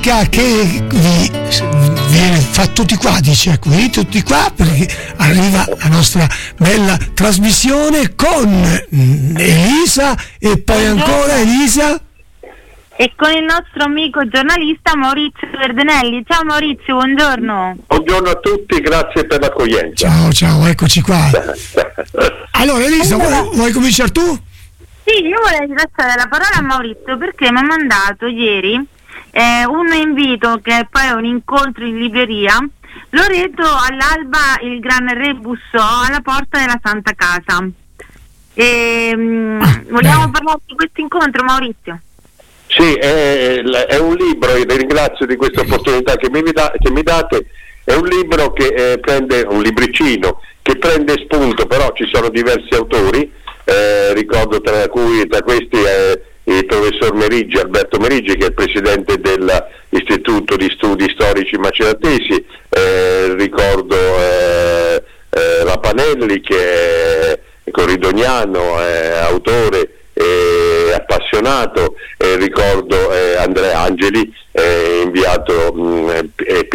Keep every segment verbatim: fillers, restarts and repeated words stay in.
significa che vi viene fa tutti qua, dice qui, tutti qua, perché arriva la nostra bella trasmissione con Elisa e poi ancora Elisa e con il nostro amico giornalista Maurizio Verdenelli. Ciao Maurizio, buongiorno. Buongiorno a tutti, grazie per l'accoglienza. Ciao, ciao, eccoci qua. Allora Elisa, allora, vuoi, vuoi cominciare tu? Sì, io vorrei lasciare la parola a Maurizio perché mi ha mandato ieri eh, un invito che poi è un incontro in libreria. Loreto all'alba il gran re bussò alla porta della Santa Casa. E, ah, vogliamo beh. parlare di questo incontro, Maurizio? Sì, è, è un libro, e vi ringrazio di questa opportunità che mi, da, che mi date. È un libro che eh, prende, un libricino che prende spunto, però ci sono diversi autori, eh, ricordo tra cui tra questi è il professor Merigi, Alberto Merigi, che è il presidente dell'Istituto di Studi Storici Maceratesi, eh, ricordo eh, eh, Rapanelli, che è corridoniano, è autore e appassionato, eh, ricordo eh, Andrea Angeli, eh, inviato mh,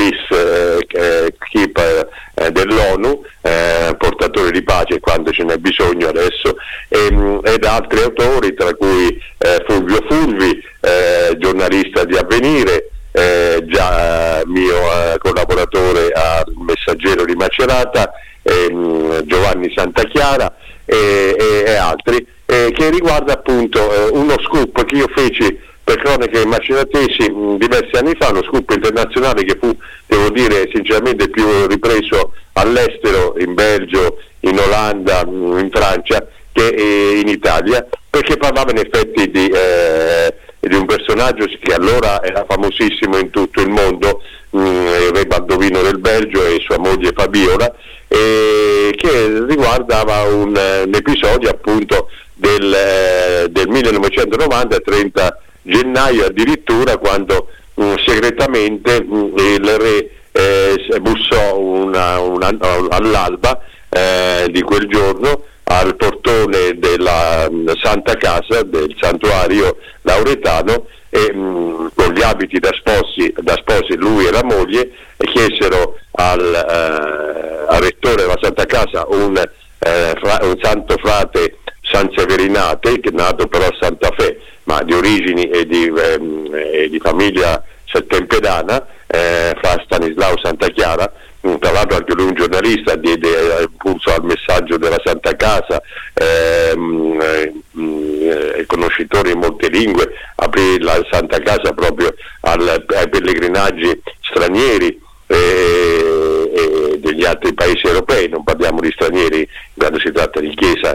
peace eh, keeper eh, dell'ONU, eh, portatore di pace quando ce n'è bisogno adesso, e, mh, ed altri autori, tra cui eh, Fulvio Fulvi, eh, giornalista di Avvenire, eh, già mio eh, collaboratore al Messaggero di Macerata, eh, mh, Giovanni Santachiara e, e, e altri, eh, che riguarda appunto eh, uno scoop che io feci per Cronache Maceratesi mh, diversi anni fa, uno scoop internazionale che fu, devo dire sinceramente, più ripreso all'estero, in Belgio, in Olanda, mh, in Francia, che eh, in Italia, perché parlava in effetti di, eh, di un personaggio che allora era famosissimo in tutto il mondo, mh, il re Baldovino del Belgio e sua moglie Fabiola, eh, che riguardava un, un episodio appunto del, eh, del millenovecentonovanta, trenta gennaio addirittura, quando mh, segretamente mh, il re eh, bussò una, una, all'alba eh, di quel giorno al portone della mh, Santa Casa, del santuario lauretano, e mh, con gli abiti da sposi, da sposi lui e la moglie, e chiesero al, eh, al rettore della Santa Casa, un, eh, fra, un santo frate Sanseverinate, che è nato però a Santa Fe, ma di origini e di, ehm, e di famiglia settempedana, eh, fra Stanislao Santachiara, tra l'altro anche lui un giornalista, diede impulso al Messaggio della Santa Casa, ehm, eh, conoscitore in molte lingue, aprì la Santa Casa proprio al, ai pellegrinaggi stranieri e, e degli altri paesi europei, non parliamo di stranieri quando si tratta di chiesa